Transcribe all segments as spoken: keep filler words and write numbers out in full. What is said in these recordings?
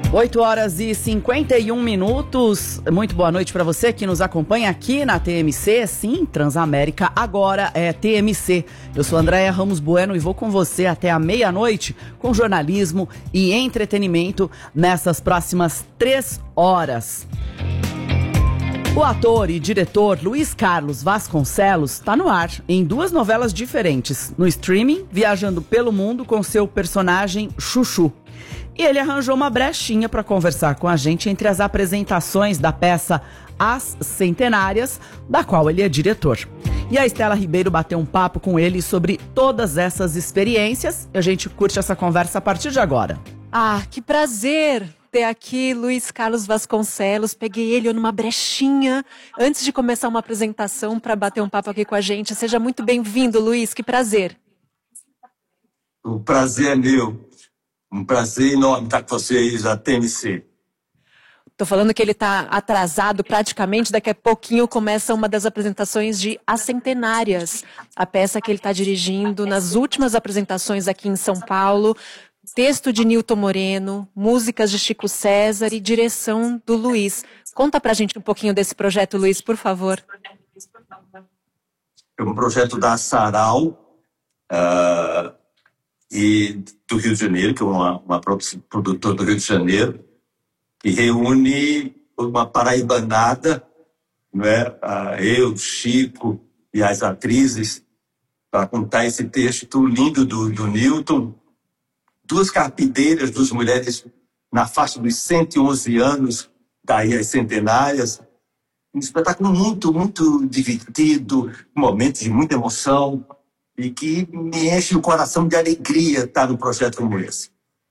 oito horas e cinquenta e um minutos. Muito boa noite para você que nos acompanha aqui na T M C. Sim, Transamérica agora é T M C. Eu sou Andréia Ramos Bueno e vou com você até a meia-noite com jornalismo e entretenimento nessas próximas três horas. O ator e diretor Luiz Carlos Vasconcelos está no ar em duas novelas diferentes. No streaming, viajando pelo mundo com seu personagem Chuchu. E ele arranjou uma brechinha para conversar com a gente entre as apresentações da peça As Centenárias, da qual ele é diretor. E a Estela Ribeiro bateu um papo com ele sobre todas essas experiências. E a gente curte essa conversa a partir de agora. Ah, que prazer ter aqui Luiz Carlos Vasconcelos. Peguei ele numa brechinha antes de começar uma apresentação para bater um papo aqui com a gente. Seja muito bem-vindo, Luiz. Que prazer. O prazer é meu. Um prazer enorme estar com vocês na T M C. Tô falando que ele tá atrasado praticamente. Daqui a pouquinho começa uma das apresentações de As Centenárias, a peça que ele está dirigindo nas últimas apresentações aqui em São Paulo. Texto de Nilton Moreno, músicas de Chico César e direção do Luiz. Conta pra gente um pouquinho desse projeto, Luiz, por favor. É um projeto da Sarau uh, e do Rio de Janeiro, que é uma, uma produtora do Rio de Janeiro, que reúne uma paraibanada, não é? Uh, eu, Chico e as atrizes, para contar esse texto lindo do, do Nilton. Duas carpideiras, duas mulheres na faixa dos cento e onze anos, daí as centenárias. Um espetáculo muito, muito divertido, momentos de muita emoção e que me enche o coração de alegria estar num projeto como esse.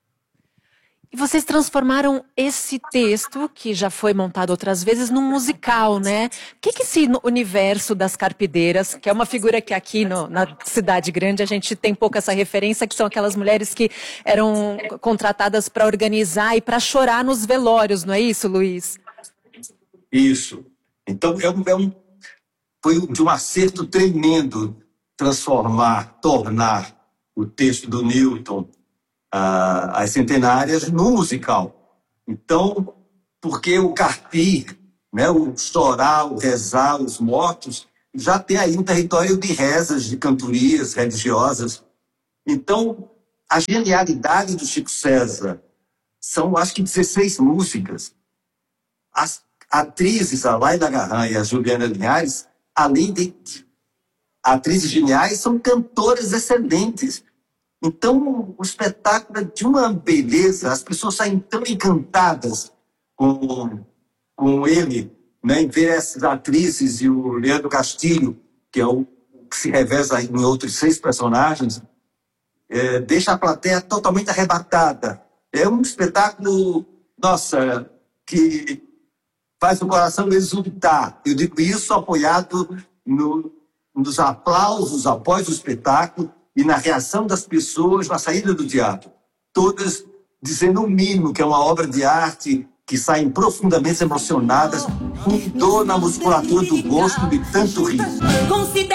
E vocês transformaram esse texto, que já foi montado outras vezes, num musical, né? O que que esse universo das carpideiras, que é uma figura que aqui no, na cidade grande a gente tem pouco essa referência, que são aquelas mulheres que eram contratadas para organizar e para chorar nos velórios, não é isso, Luiz? Isso. Então é um, é um, foi de um acerto tremendo transformar, tornar o texto do Nilton, Uh, as centenárias, no musical. Então, porque o carpir, né, o chorar, o rezar, os mortos, já tem aí um território de rezas, de cantorias religiosas. Então, a genialidade do Chico César são, acho que, dezesseis músicas. As atrizes, a Laila Garran e a Juliana Linhares, além de atrizes geniais, são cantoras excelentes. Então, o espetáculo é de uma beleza, as pessoas saem tão encantadas com, com ele, né, em ver essas atrizes e o Leandro Castilho, que é o que se reveza em outros seis personagens, é, deixa a plateia totalmente arrebatada. É um espetáculo, nossa, que faz o coração exultar. Eu digo isso apoiado no, nos aplausos após o espetáculo, e na reação das pessoas na saída do teatro. Todas dizendo o mínimo que é uma obra de arte que saem profundamente emocionadas, com dor na musculatura do rosto de tanto rir.